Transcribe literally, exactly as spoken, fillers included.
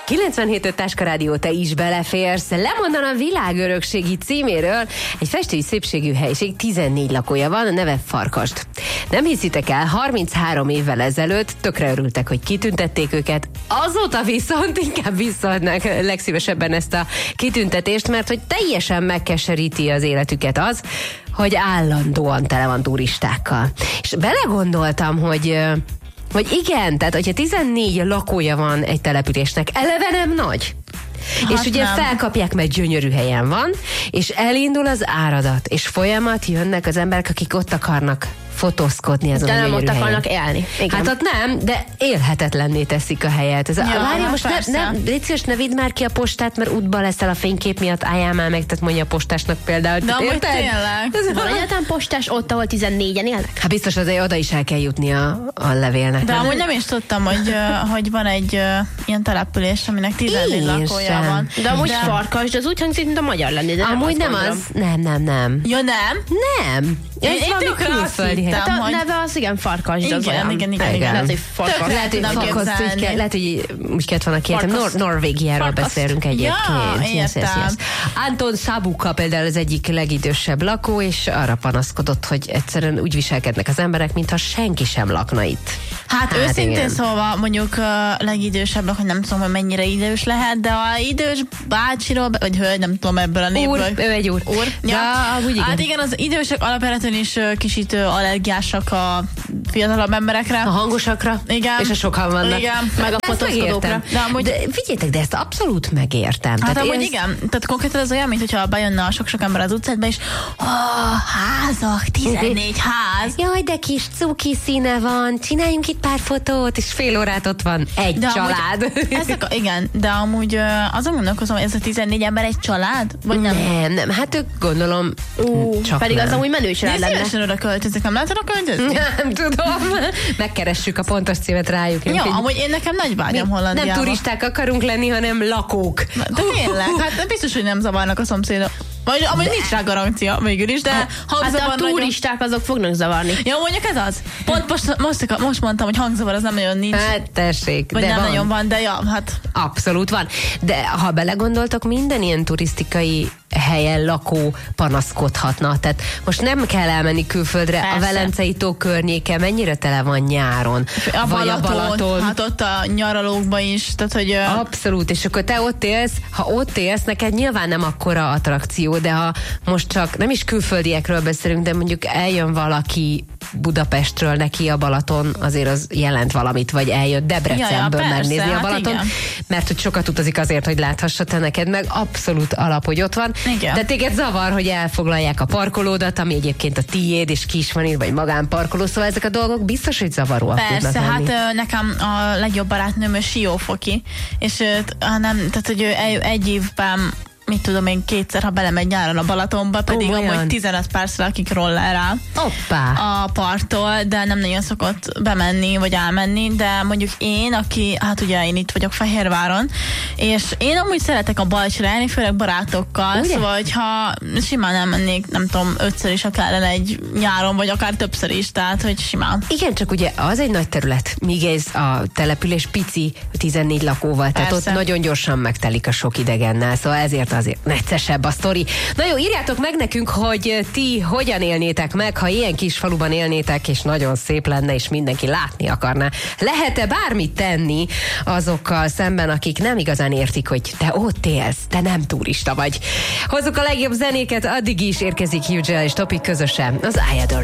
kilencvenhét öt Táska Rádió, te is beleférsz. Lemondana a világörökségi címéről. Egy festői szépségű helység, tizennégy lakója van, a neve Farkasd. Nem hiszitek el, harminchárom évvel ezelőtt tökre örültek, hogy kitüntették őket. Azóta viszont inkább visszaadnák legszívesebben ezt a kitüntetést, mert hogy teljesen megkeseríti az életüket az, hogy állandóan tele van turistákkal. És belegondoltam, hogy hogy igen, tehát hogyha tizennégy lakója van egy településnek, eleve nem nagy. Hát és ugye nem. Felkapják, mert gyönyörű helyen van, és elindul az áradat, és folyamat jönnek az emberek, akik ott akarnak fotózkodni ezen de a nem ott helyen. akarnak élni. Igen. Hát ott nem, de élhetetlenné teszik a helyet. Ez ja, a, várja, most persze. ne, ne, légy szíves, ne vidd már ki a postát, mert útba leszel a fénykép miatt, álljál már meg, tehát mondja a postásnak például. De amúgy tényleg. Van egyáltalán postás ott, ahol tizennégyen élnek? Hát biztos azért oda is el kell jutni a, a levélnek. De amúgy nem is tudtam, hogy, hogy van egy uh, ilyen település, aminek tizennégy lakója van. De amúgy de... Farkasd, az úgy hangzik, mint a magyar lenni. De amúgy nem, nem az. Nem, nem, nem. Ja, nem? Nem. Én, én tökre azt hittem, hát a hogy... neve az igen Farkasd. Igen, az olyan. igen, igen, igen. Lehet, hogy Farkasd. Lehet, hogy Farkasd, úgy lehet, hogy úgy kellett volna kiejteni. Nor- Norvégiáról beszélünk egyébként. Ja, értem. Anton Sabuka például az egyik legidősebb lakó, és arra panaszkodott, hogy egyszerűen úgy viselkednek az emberek, mintha senki sem lakna itt. Hát, hát őszintén igen. Szóval mondjuk uh, legidősebbek, hogy nem tudom, hogy mennyire idős lehet, de a idős bácsiról, vagy hölgy, nem tudom ebből a névből. Úr, ő egy úr. Úr. Ja, ja. igen. Hát igen, az idősek alapvetően is uh, kicsit uh, allergiásak a fiatalabb emberekre. A hangosakra. Igen. És a sokan vannak. Igen. Meg a fotózkodókra. De, amúgy... de figyeljetek, de ezt abszolút megértem. Hát amúgy ez... igen. Tehát konkrétan ez olyan, mint hogyha bejönne a sok-sok ember az utcádba, és oh, házak, tizennégy ház. Jaj, de kis cuki színe van, csináljunk itt pár fotót, és fél órát ott van egy de család. Amúgy, ezek a, igen, de amúgy azon gondolkozom, hogy ez a tizennégy ember egy család? Vagy nem? Nem, nem, hát ők gondolom uh, csak pedig nem. az amúgy menő család lenne. Én szívesen oda költözik, nem lehet oda költözni? Nem tudom. Megkeressük a pontos címet rájuk. Jó, ja, amúgy én nekem nagy vágyam Hollandiába. Nem turisták akarunk lenni, hanem lakók. De tényleg, hát biztos, hogy nem zavarnak a szomszédok. Vagy amúgy nincs rá garancia végül is, de hát, hangzavar hát a turisták nagyon... azok fognak zavarni. Ja, mondjuk ez az. Pont most, most, most mondtam, hogy hangzavar az nem nagyon nincs. Hát tessék, vagy de nem van. nagyon van, de ja, hát. Abszolút van. De ha belegondoltok, minden ilyen turisztikai helyen lakó panaszkodhatna. Tehát most nem kell elmenni külföldre. Persze. A Velencei tó környéke mennyire tele van nyáron. A vagy Balaton, a Balaton. Hát ott a nyaralókban is. Tehát, hogy, abszolút, és akkor te ott élsz, ha ott élsz, neked nyilván nem akkora attrakció, de ha most csak nem is külföldiekről beszélünk, de mondjuk eljön valaki Budapestről neki a Balaton, azért az jelent valamit, vagy eljött Debrecenből ja, ja, megnézni hát a Balaton, igen. Mert hogy sokat utazik azért, hogy láthassa, te neked meg abszolút alap, hogy ott van. Igen. De téged zavar, hogy elfoglalják a parkolódat, ami egyébként a tiéd, és ki is van itt, vagy magánparkoló, szóval ezek a dolgok biztos, hogy zavaróak tudnak Persze, lenni. hát nekem a legjobb barátnőm ő siófoki, és nem, tehát hogy ő egy évben mit tudom én, kétszer, ha belemegy nyáron a Balatonba, pedig oh, amúgy tizenöt percre lakik rollerrel a parttól, de nem nagyon szokott bemenni, vagy elmenni, de mondjuk én, aki, hát ugye én itt vagyok Fehérváron, és én amúgy szeretek a Balcsra elni, főleg barátokkal, ugye? Szóval, hogyha simán elmennék, nem tudom, ötször is akár egy nyáron, vagy akár többször is, tehát, hogy simán. Igen, csak ugye az egy nagy terület, míg ez a település pici, tizennégy lakóval, tehát persze. Ott nagyon gyorsan megtelik a sok idegennel, szóval ezért azért neccesebb a sztori. Na jó, írjátok meg nekünk, hogy ti hogyan élnétek meg, ha ilyen kis faluban élnétek, és nagyon szép lenne, és mindenki látni akarná. Lehet-e bármit tenni azokkal szemben, akik nem igazán értik, hogy te ott élsz, te nem turista vagy. Hozzuk a legjobb zenéket, addig is érkezik Hugh Jail és Topic közösen, az I Adore